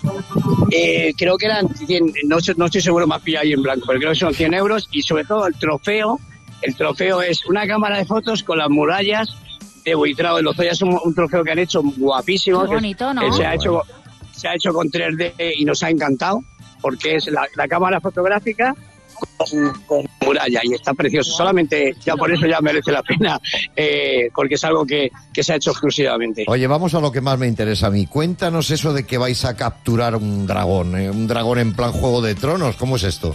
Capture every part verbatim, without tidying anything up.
Eh, creo que eran cien, no, no estoy seguro, más pilla ahí en blanco, pero creo que son cien euros y sobre todo el trofeo, el trofeo es una cámara de fotos con las murallas de Buitrago de Lozoya. Es un, un trofeo que han hecho guapísimo. Qué bonito, ¿no? Que se ha hecho, se ha hecho con tres D y nos ha encantado porque es la, la cámara fotográfica con, con muralla y está precioso. Solamente ya por eso ya merece la pena, eh, porque es algo que, que se ha hecho exclusivamente. Oye, vamos a lo que más me interesa a mí. Cuéntanos eso de que vais a capturar un dragón, ¿eh? Un dragón en plan Juego de Tronos. ¿Cómo es esto?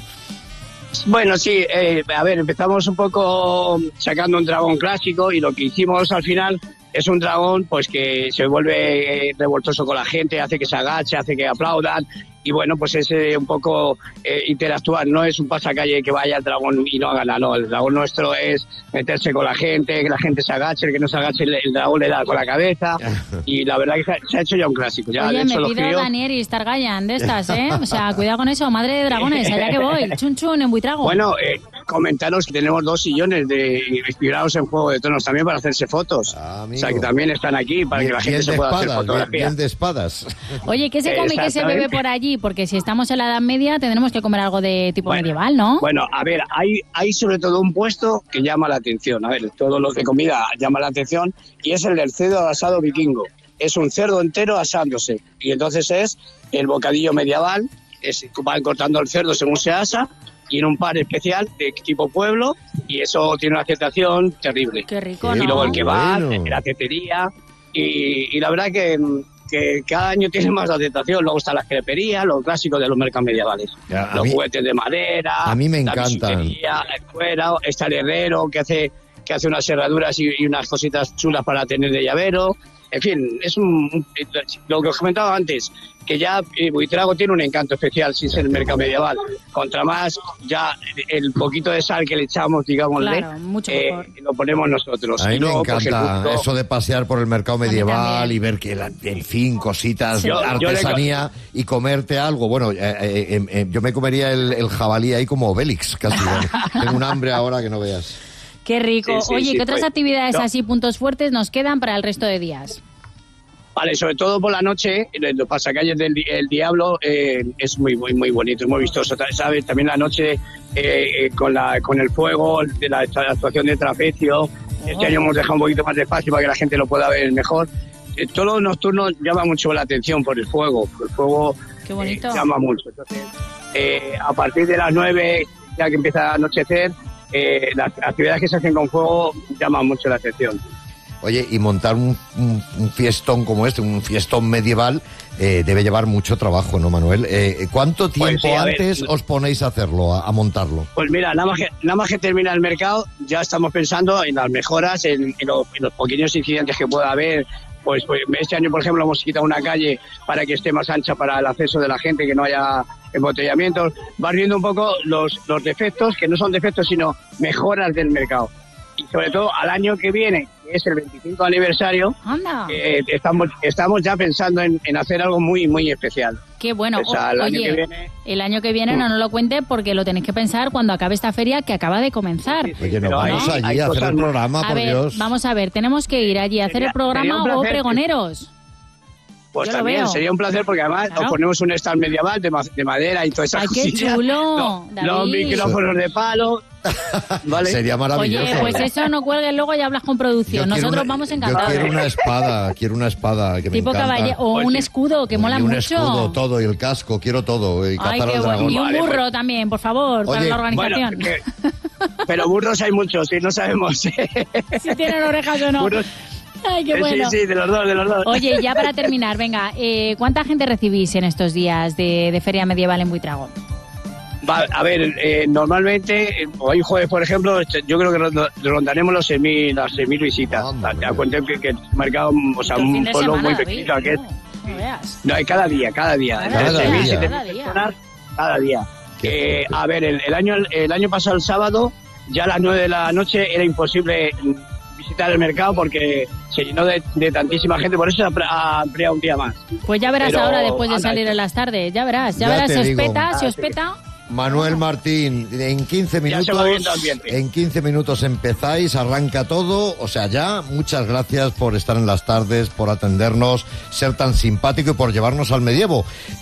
Bueno, sí, eh, a ver, empezamos un poco sacando un dragón clásico y lo que hicimos al final es un dragón pues que se vuelve eh, revoltoso con la gente, hace que se agache, hace que aplaudan y bueno, pues es eh, un poco eh, interactuar, no es un pasacalle que vaya el dragón y no haga nada, no, el dragón nuestro es meterse con la gente, que la gente se agache, el que no se agache el, el dragón le da con la cabeza y la verdad que se ha, se ha hecho ya un clásico. Ya, Oye, me pido Daniel Targaryen de estas, ¿eh? O sea, cuidado con eso, madre de dragones, allá que voy, chun chun en Buitrago. Bueno, eh, comentaros que tenemos dos sillones de inspirados en Juego de Tronos también para hacerse fotos. Ah, o sea, que también están aquí para bien, que la gente se pueda espadas, hacer fotografías. Bien, bien de espadas. Oye, ¿qué se come y qué se bebe por allí? Porque si estamos en la Edad Media tendremos que comer algo de tipo bueno, medieval, ¿no? Bueno, a ver, hay, hay sobre todo un puesto que llama la atención. A ver, todos los de comida llama la atención y es el del cerdo asado vikingo. Es un cerdo entero asándose y entonces es el bocadillo medieval, es, van cortando el cerdo según se asa y en un par especial de tipo pueblo y eso tiene una aceptación terrible. Qué rico, y ¿no? luego el kebab, Bueno. la tetería y, y la verdad que, que cada año tiene más aceptación. Luego está la crepería, los clásicos de los mercados medievales. Ya, a los mí- juguetes de madera, a mí me la encantan. bisutería, el cuero, está el herrero que hace, que hace unas herraduras y, y unas cositas chulas para tener de llavero. En fin, es un, un- lo que os comentaba antes, que ya eh, Buitrago tiene un encanto especial sin ser el mercado medieval. Contra más, ya el poquito de sal que le echamos, digámosle, Claro, mucho eh, mejor. lo ponemos nosotros. A mí Y me luego, pues, el encanta gusto- eso de pasear por el mercado mí medieval también. y ver que, la- en fin, cositas, Sí. Yo- yo le- artesanía y comerte algo. Bueno, eh, eh, eh, eh, yo me comería el, el jabalí ahí como Obélix, casi. Tengo un hambre ahora que no veas. Qué rico. Sí, sí, Oye, sí, ¿qué otras pues, actividades no. así, puntos fuertes, nos quedan para el resto de días? Vale, sobre todo por la noche, en los pasacalles del di- el Diablo eh, es muy, muy, muy bonito, es muy vistoso, ¿sabes? También la noche eh, eh, con la con el fuego, de la, la actuación de trapecio. Este año hemos dejado un poquito más de espacio para que la gente lo pueda ver mejor. Eh, todo lo nocturno llama mucho la atención por el fuego, el fuego Qué bonito. eh, llama mucho. Entonces, eh, a partir de las nueve, ya que empieza a anochecer, eh, las actividades que se hacen con fuego llaman mucho la atención. Oye, y montar un, un- un fiestón como este, un fiestón medieval, eh, debe llevar mucho trabajo, ¿no, Manuel? Eh, ¿Cuánto tiempo Pues sí, a ver, antes os ponéis a hacerlo, a, a montarlo? Pues mira, nada más, que, nada más que termina el mercado, ya estamos pensando en las mejoras, en, en los, en los pequeños incidentes que pueda haber. Pues, pues este año, por ejemplo, hemos quitado una calle para que esté más ancha para el acceso de la gente, que no haya embotellamientos. Vas viendo un poco los, los defectos, que no son defectos, sino mejoras del mercado. Y sobre todo al año que viene, que es el veinticinco aniversario, Anda, eh, estamos, estamos ya pensando en, en hacer algo muy, muy especial. qué bueno. O sea, el año Oye, que viene- el año que viene no nos lo cuente porque lo tenéis que pensar cuando acabe esta feria que acaba de comenzar. Oye, nos Pero hay- vamos allí hay a hacer cosas el muy- programa, A por ver, Dios. vamos a ver, tenemos que ir allí a hacer Sería- el programa sería un o placer. pregoneros. Pues Yo lo también veo. sería un placer porque además Claro. nos ponemos un stand medieval de, ma- de madera y todas esas Ay, qué cosillas. chulo, No, David. los micrófonos de palo. ¿Vale? Sería maravilloso. Oye, pues eso no cuelgues luego y hablas con Yo producción. quiero Nosotros una- vamos Yo encantados. quiero una espada, quiero una espada que me Tipo encanta. caballero o Pues un sí. escudo que mola y un mucho. escudo, todo, y el casco, quiero todo. Y Ay, cazar qué al bueno. dragón. Y un Vale, burro pues- también, por favor, para Oye, la Bueno, organización. que- pero burros hay muchos y no sabemos. Si tienen orejas o no. Burros- Ay, qué bueno. Sí, sí, de los dos, de los dos. Oye, ya para terminar, venga, eh, ¿cuánta gente recibís en estos días de, de Feria Medieval en Buitrago? Va, a ver, eh, normalmente, eh, hoy jueves, por ejemplo, yo creo que ronda- rondaremos los seis mil, las seis mil visitas. Anda, Te cuenta que, que es un mercado, o sea, El fin un de pueblo semana, muy David, pequeñito, que es, no, no veas. no, hay cada día, cada día. Cada Entre día, seis mil y cada siete mil día. personas, cada día. Qué Eh, fuerte. a ver, el, el año el año pasado, el sábado, ya a las nueve de la noche era imposible mm, visitar el mercado porque se llenó de, de tantísima gente, por eso se ha ampliado- ha ampliado un día más. Pues ya verás Pero, ahora después de anda, salir esto- en las tardes, ya verás, ya, Ya verás te si os digo. peta, si Ah, os sí. peta. Manuel Martín, en quince Ya se va viendo minutos, ambiente. en quince minutos empezáis, arranca todo, o sea, ya, muchas gracias por estar en las tardes, por atendernos, ser tan simpático y por llevarnos al medievo.